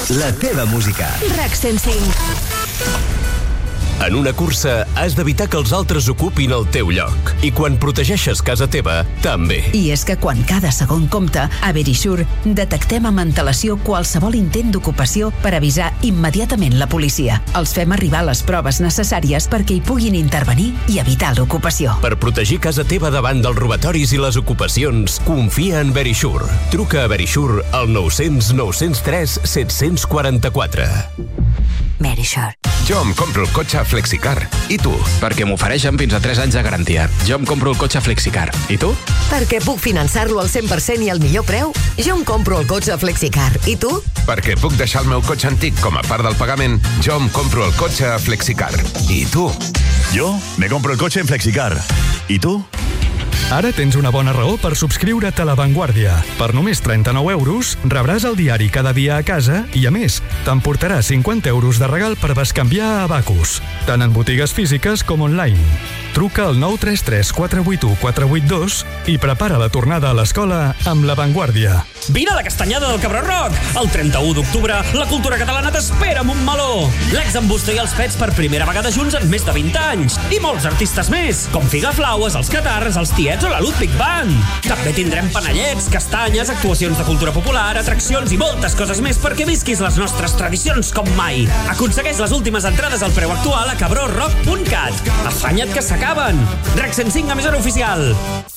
La teva música. RAC 105. En una cursa has d'evitar que els altres ocupin el teu lloc. I quan protegeixes casa teva, també. I és que quan cada segon compta, a Verisure detectem amb antelació qualsevol intent d'ocupació per avisar immediatament la policia. Els fem arribar les proves necessàries perquè hi puguin intervenir i evitar l'ocupació. Per protegir casa teva davant dels robatoris i les ocupacions, confia en Verisure. Truca a Verisure al 900 903 744. Verisure. Jo em compro el cotxe Flexicar. I tu? Perquè m'ofereixen fins a 3 anys de garantia. Jo em compro el cotxe Flexicar. I tu? Perquè puc finançar-lo al 100% i al millor preu. Jo em compro el cotxe Flexicar. I tu? Perquè puc deixar el meu cotxe antic com a part del pagament. Jo em compro el cotxe Flexicar. I tu? Yo me compro el coche en Flexicar. ¿Y tú? Ara tens una bona raó per subscriure't a La Vanguardia. Per només 39 euros rebràs el diari cada dia a casa i, a més, t'emportarà 50 euros de regal per bescanviar a Abacus, tant en botigues físiques com online. Truca al 933 481 482 i prepara la tornada a l'escola amb La Vanguardia. Vine a la Castanyada del Cabró Rock! El 31 d'octubre, la cultura catalana t'espera amb un meló! L'ex-Embusto i els Pets per primera vegada junts en més de 20 anys. I molts artistes més, com Figaflaues, els Catarres, els Tiets o la Ludwig Band. També tindrem panellets, castanyes, actuacions de cultura popular, atraccions i moltes coses més perquè visquis les nostres tradicions com mai. Aconsegueix les últimes entrades al preu actual a cabrorock.cat. Afanya't que s'acaben! RAC 105, emissora oficial.